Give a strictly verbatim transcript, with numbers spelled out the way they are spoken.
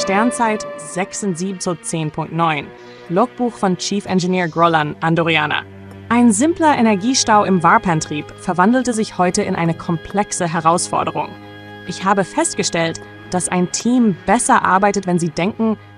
Sternzeit sechs sieben zehn Punkt neun. Logbuch von Chief Engineer Grolan Andoriana. Ein simpler Energiestau im Warp-Antrieb verwandelte sich heute in eine komplexe Herausforderung. Ich habe festgestellt, dass ein Team besser arbeitet, wenn sie denken,